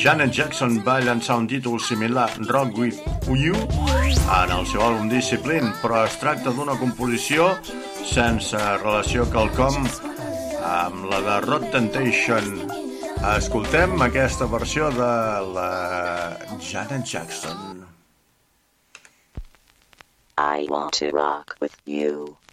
Janet Jackson va llançar un títol similar, Rock With You, en el seu àlbum Discipline, però es tracta d'una composició sense relació quelcom amb la de Rock Temptation. Escoltem aquesta versió de la Janet Jackson. I want to rock with you.